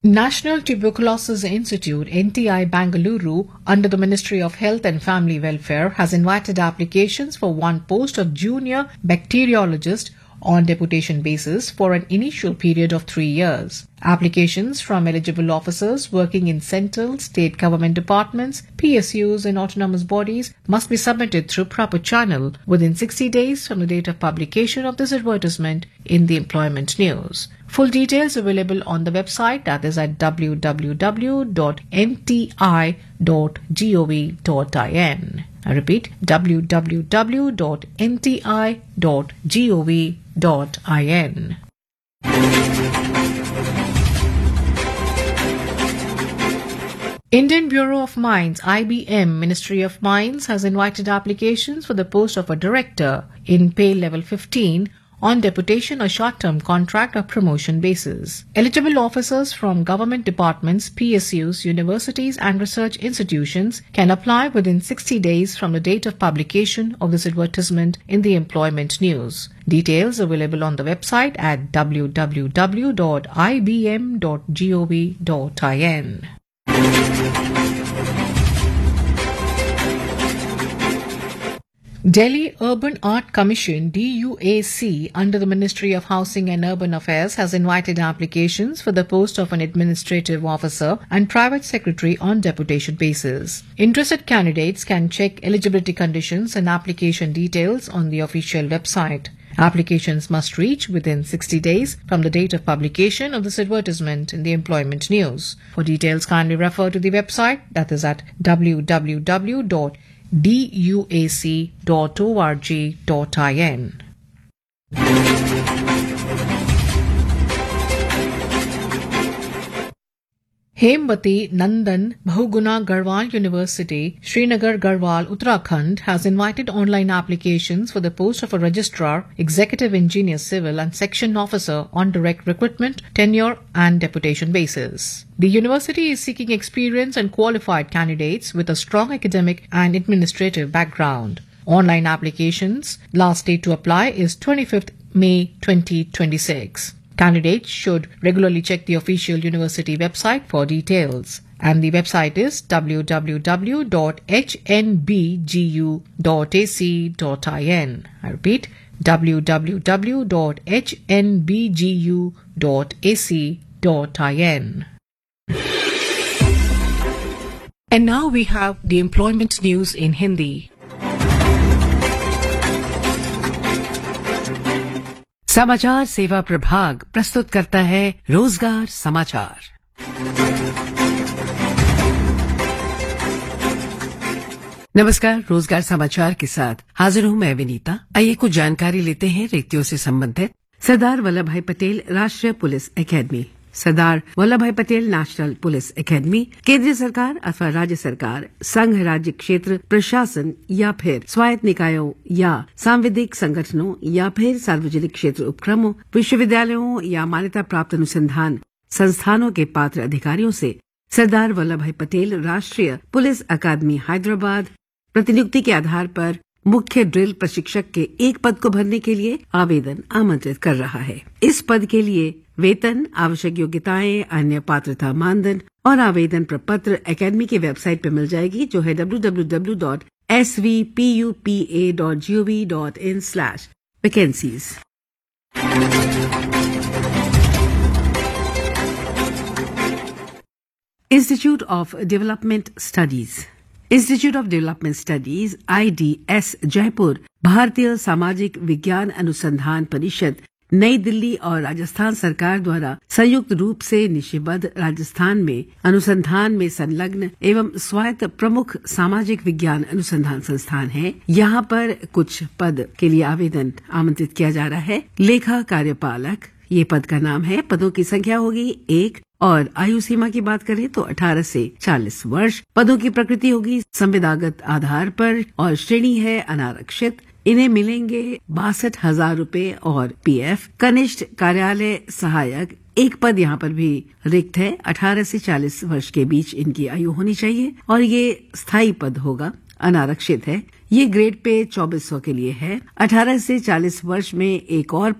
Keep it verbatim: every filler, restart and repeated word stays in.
National Tuberculosis Institute N T I Bangalore, under the Ministry of Health and Family Welfare, has invited applications for one post of junior bacteriologist on deputation basis for an initial period of three years. Applications from eligible officers working in central, state government departments, P S Us and autonomous bodies must be submitted through proper channel within sixty days from the date of publication of this advertisement in the Employment News. Full details available on the website, that is at w w w dot n t i dot gov dot in. I repeat, w w w dot n t i dot gov dot in. Indian Bureau of Mines, I B M, Ministry of Mines, has invited applications for the post of a director in pay level fifteen on deputation or short-term contract or promotion basis. Eligible officers from government departments, P S Us, universities and research institutions can apply within sixty days from the date of publication of this advertisement in the Employment News. Details available on the website at w w w dot i b m dot gov dot in. Delhi Urban Art Commission D U A C under the Ministry of Housing and Urban Affairs has invited applications for the post of an administrative officer and private secretary on deputation basis. Interested candidates can check eligibility conditions and application details on the official website. Applications must reach within sixty days from the date of publication of this advertisement in the Employment News. For details, kindly refer to the website, that is at w w w dot d u a c dot org dot in. Hemwati Nandan Bahuguna Garhwal University, Srinagar Garhwal, Uttarakhand has invited online applications for the post of a registrar, executive engineer civil and section officer on direct recruitment, tenure and deputation basis. The university is seeking experienced and qualified candidates with a strong academic and administrative background. Online applications last date to apply is twenty-fifth May twenty twenty-six. Candidates should regularly check the official university website for details. And the website is w w w dot h n b g u dot a c dot in. I repeat, w w w dot h n b g u dot a c dot in. And now we have the employment news in Hindi. समाचार सेवा प्रभाग प्रस्तुत करता है रोजगार समाचार। नमस्कार, रोजगार समाचार के साथ हाजिर हूं मैं विनीता। आइए कुछ जानकारी लेते हैं रिक्तियों से संबंधित। सरदार वल्लभ भाई पटेल राष्ट्रीय पुलिस एकेडमी, सरदार वल्लभ भाई पटेल नेशनल पुलिस एकेडमी केंद्रीय सरकार अथवा राज्य सरकार, संघ राज्य क्षेत्र प्रशासन या फिर स्वायत्त निकायों या सांविधिक संगठनों या फिर सार्वजनिक क्षेत्र उपक्रमों, विश्वविद्यालयों या मान्यता प्राप्त अनुसंधान संस्थानों के पात्र अधिकारियों से सरदार वल्लभ भाई पटेल राष्ट्रीय पुलिस अकादमी हैदराबाद प्रतिनियुक्ति के आधार पर मुख्य ड्रिल प्रशिक्षक के एक पद को भरने के लिए आवेदन आमंत्रित कर रहा है। इस पद के लिए वेतन, आवश्यक योग्यताएं, अन्य पात्रता मानदंड और आवेदन प्रपत्र एकेडमी की वेबसाइट पर मिल जाएगी, जो है w w w dot s v p u p a dot gov dot in slash vacancies। Institute of development studies institute of development studies I D S Jaipur, भारतीय सामाजिक विज्ञान अनुसंधान परिषद नई दिल्ली और राजस्थान सरकार द्वारा संयुक्त रूप से निशिबद्ध राजस्थान में अनुसंधान में संलग्न एवं स्वायत्त प्रमुख सामाजिक विज्ञान अनुसंधान संस्थान है। यहाँ पर कुछ पद के लिए आवेदन आमंत्रित किया जा रहा है। लेखा कार्यपालक, ये पद का नाम है। पदों की संख्या होगी एक और आयु सीमा की बात करें तो अठारह से चालीस वर्ष। पदों की प्रकृति होगी संविदागत आधार पर और श्रेणी है अनारक्षित। इन्हें मिलेंगे बासठ हजार रूपये और पीएफ। कनिष्ठ कार्यालय सहायक, एक पद यहाँ पर भी रिक्त है। अठारह से चालीस वर्ष के बीच इनकी आयु होनी चाहिए और ये स्थायी पद होगा, अनारक्षित है। ये ग्रेड पे चौबीस सौ के लिए है। अठारह से चालीस वर्ष में एक और